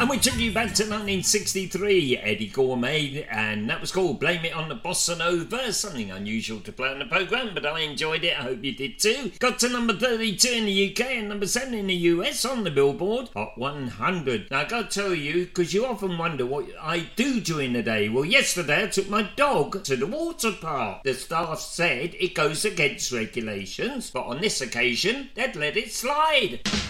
And we took you back to 1963, Eddie Gourmet, and that was called Blame It on the Bossa Nova. Something unusual to play on the programme, but I enjoyed it. I hope you did too. Got to number 32 in the UK and number 7 in the US on the Billboard Hot 100. Now, I got to tell you, because you often wonder what I do during the day. Well, yesterday I took my dog to the water park. The staff said it goes against regulations, but on this occasion, they'd let it slide.